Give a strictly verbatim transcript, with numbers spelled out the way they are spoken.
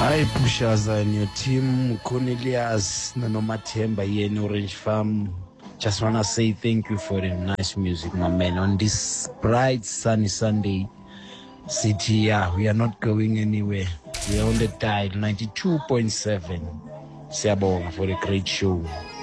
Hi Pushaza and your team, Cornelius, Nanomatemba here in Orange Farm. Just wanna say thank you for the nice music, my man. On this bright sunny Sunday, city, yeah, we are not going anywhere. We are on the dial ninety-two point seven. Siyabonga for the great show.